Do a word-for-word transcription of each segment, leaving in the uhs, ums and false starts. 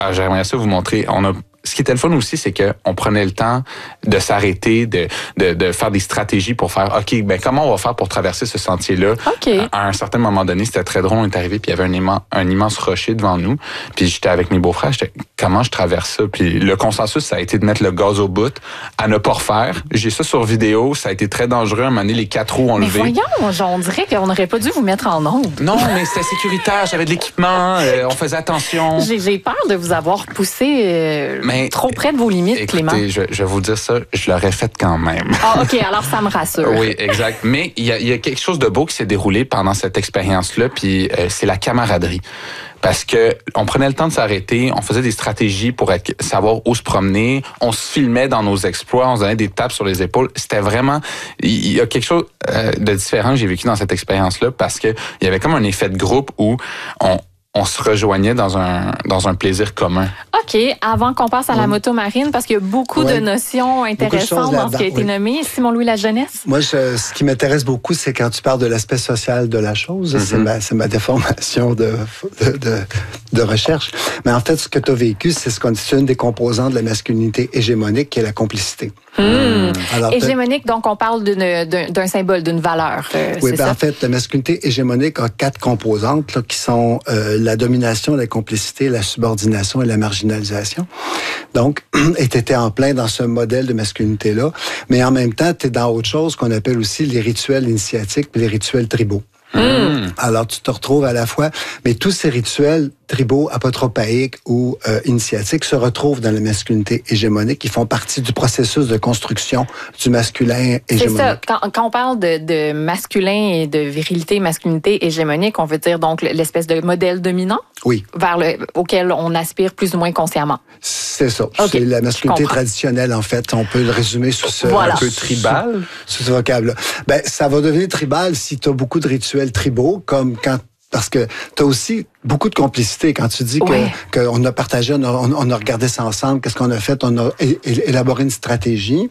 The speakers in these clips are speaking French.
ah, j'aimerais ça vous montrer. On a Ce qui était le fun aussi, c'est qu'on prenait le temps de s'arrêter, de, de, de faire des stratégies pour faire, OK, ben comment on va faire pour traverser ce sentier-là? Okay. À un certain moment donné, c'était très drôle, on est arrivé, puis il y avait un, immense, un immense rocher devant nous. Puis j'étais avec mes beaux-frères, j'étais, comment je traverse ça? Puis le consensus, ça a été de mettre le gaz au bout, à ne pas refaire. J'ai ça sur vidéo, ça a été très dangereux. À un moment donné, les quatre roues ont mais levé. Voyons, on dirait qu'on n'aurait pas dû vous mettre en onde. Non, mais c'était sécuritaire, j'avais de l'équipement, euh, on faisait attention. J'ai, j'ai peur de vous avoir poussé euh, mais, trop près de vos limites, écoutez, Clément. Je, je vais vous dire ça, je l'aurais fait quand même. Ah, OK, alors ça me rassure. Oui, exact. Mais il y a, il y a quelque chose de beau qui s'est déroulé pendant cette expérience-là, puis euh, c'est la camaraderie. Parce que on prenait le temps de s'arrêter, on faisait des stratégies pour être, savoir où se promener, on se filmait dans nos exploits, on se donnait des tapes sur les épaules. C'était vraiment, il y a quelque chose euh, de différent que j'ai vécu dans cette expérience-là, parce que il y avait comme un effet de groupe où on on se rejoignait dans un dans un plaisir commun. OK, avant qu'on passe à la oui. moto marine, parce qu'il y a beaucoup oui. de notions intéressantes de dans ce qui a été oui. nommé. Simon-Louis Lajeunesse? Moi, je, ce qui m'intéresse beaucoup, c'est quand tu parles de l'aspect social de la chose. Mm-hmm. C'est, ma, c'est ma déformation de, de, de, de recherche. Mais en fait, ce que tu as vécu, c'est ce qu'on c'est une des composantes de la masculinité hégémonique, qui est la complicité. Mmh. Alors, hégémonique, donc on parle d'une, d'un, d'un symbole, d'une valeur. Euh, oui, c'est ben ça? En fait, la masculinité hégémonique a quatre composantes là, qui sont euh, la domination, la complicité, la subordination et la marginalisation. Donc, et tu étais en plein dans ce modèle de masculinité-là, mais en même temps, tu es dans autre chose qu'on appelle aussi les rituels initiatiques et les rituels tribaux. Mmh. Alors, tu te retrouves à la fois, mais tous ces rituels tribaux, apotropaïques ou euh, initiatiques se retrouvent dans la masculinité hégémonique. Ils font partie du processus de construction du masculin hégémonique. C'est ça. Quand, quand on parle de, de masculin et de virilité, masculinité hégémonique, on veut dire donc l'espèce de modèle dominant? Oui. Vers le, auquel on aspire plus ou moins consciemment. C'est ça. Okay. C'est la masculinité traditionnelle, en fait. On peut le résumer sous ce... Voilà. Un peu tribal? Sous, sous ce vocable-là. Ben, ça va devenir tribal si tu as beaucoup de rituels tribaux, comme quand parce que tu as aussi beaucoup de complicité quand tu dis ouais. que qu'on a partagé, on a, on a regardé ça ensemble, qu'est-ce qu'on a fait, on a é- é- élaboré une stratégie.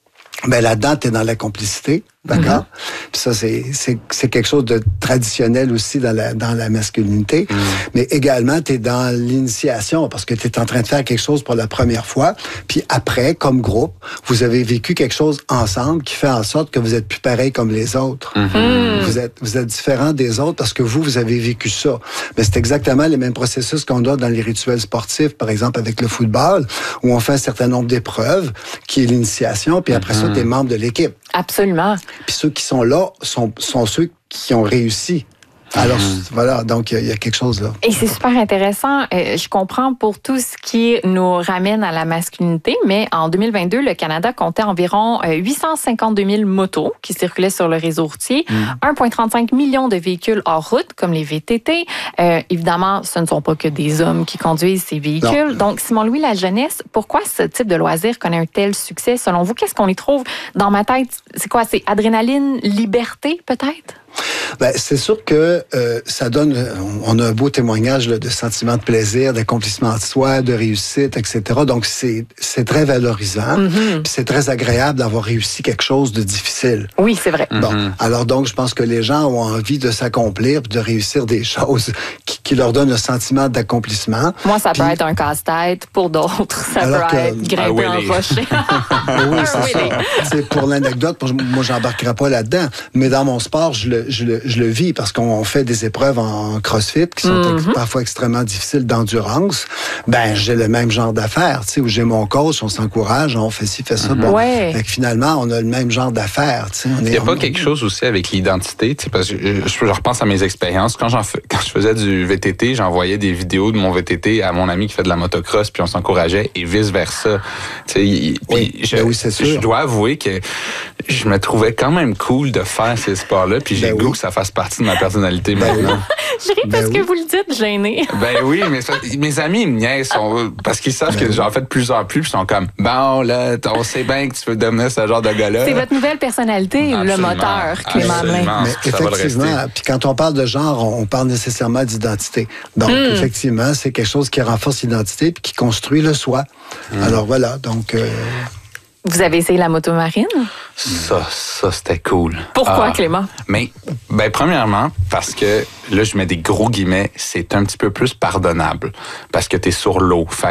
Ben là-dedans, tu es dans la complicité, d'accord? Mm-hmm. Puis ça, c'est, c'est, c'est quelque chose de traditionnel aussi dans la, dans la masculinité. Mm. Mais également, tu es dans l'initiation parce que tu es en train de faire quelque chose pour la première fois. Puis après, comme groupe, vous avez vécu quelque chose ensemble qui fait en sorte que vous êtes plus pareil comme les autres. Mm-hmm. Vous êtes, vous êtes différent des autres parce que vous, vous avez vécu ça. Mais c'est exactement les mêmes processus qu'on a dans les rituels sportifs, par exemple avec le football, où on fait un certain nombre d'épreuves, qui est l'initiation, puis après mm-hmm. ça, t'es membre de l'équipe. Absolument. Puis ceux qui sont là sont, sont ceux qui ont réussi. Alors, mm-hmm. voilà, donc il y, y a quelque chose là. Et c'est super intéressant. Euh, je comprends pour tout ce qui nous ramène à la masculinité, mais en deux mille vingt-deux, le Canada comptait environ huit cent cinquante-deux mille motos qui circulaient sur le réseau routier, mm. un virgule trente-cinq million de véhicules hors route, comme les V T T. Euh, évidemment, ce ne sont pas que des hommes qui conduisent ces véhicules. Non. Donc, Simon-Louis Lajeunesse, pourquoi ce type de loisir connaît un tel succès? Selon vous, qu'est-ce qu'on y trouve? Dans ma tête, c'est quoi? C'est adrénaline, liberté, peut-être? Ben, c'est sûr que euh, ça donne, on a un beau témoignage là, de sentiment de plaisir, d'accomplissement de soi, de réussite, et cetera. Donc, c'est, c'est très valorisant. Mm-hmm. Puis c'est très agréable d'avoir réussi quelque chose de difficile. Oui, c'est vrai. Bon, mm-hmm. Alors donc, je pense que les gens ont envie de s'accomplir puis de réussir des choses qui, qui leur donnent le sentiment d'accomplissement. Moi, ça puis, peut être un casse-tête. Pour d'autres, ça peut que, être grimper en rocher. Oui, c'est ça. C'est pour l'anecdote, moi, j'embarquerai pas là-dedans. Mais dans mon sport, je le, je le, je le vis parce qu'on fait des épreuves en CrossFit qui sont mm-hmm. ex- parfois extrêmement difficiles d'endurance. Ben, j'ai le même genre d'affaires, tu sais, où j'ai mon coach, on s'encourage, on fait ci, fait ça. Mm-hmm. Bon, ouais. Fait que finalement, on a le même genre d'affaires, tu sais. Il n'y a pas quelque chose aussi avec l'identité, tu sais, parce que je, je repense à mes expériences. Quand, j'en, quand je faisais du V T T, j'envoyais des vidéos de mon V T T à mon ami qui fait de la motocross, puis on s'encourageait, et vice-versa. Tu sais, oui, je, ben oui, c'est sûr. Je dois avouer que je me trouvais quand même cool de faire ces sports-là, puis j'ai ben le goût oui. que ça fasse partie de ma personnalité ben maintenant. Oui. Je ris parce ben que oui. vous le dites, gêné. Ben oui, mais ça, mes amis me niaisent sont, parce qu'ils savent ben que oui. j'en fais de plus en plus, puis ils sont comme, bon, là, on sait bien que tu veux devenir ce genre de gars-là. C'est votre nouvelle personnalité, absolument, le moteur, Clément Hamelin. Mais effectivement, puis quand on parle de genre, on parle nécessairement d'identité. Donc, mm. effectivement, c'est quelque chose qui renforce l'identité puis qui construit le soi. Mm. Alors voilà, donc... Euh, Vous avez essayé la moto marine? Ça, ça, c'était cool. Pourquoi, ah, Clément? Mais, ben, premièrement, parce que, là, je mets des gros guillemets, c'est un petit peu plus pardonnable. Parce que t'es sur l'eau. Fait